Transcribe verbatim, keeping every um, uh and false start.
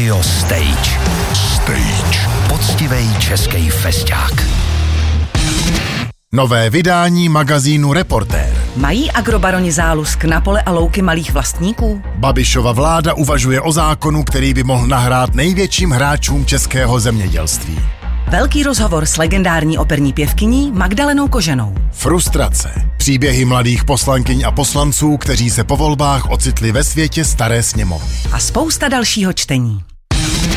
Radio Stage. Stage. Poctivej český festák. Nové vydání magazínu Reportér. Mají agrobaroni zálusk na pole a louky malých vlastníků? Babišova vláda uvažuje o zákonu, který by mohl nahrát největším hráčům českého zemědělství. Velký rozhovor s legendární operní pěvkyní Magdalenou Koženou. Frustrace. Příběhy mladých poslankyň a poslanců, kteří se po volbách ocitli ve světě staré sněmovny. A spousta dalšího čtení.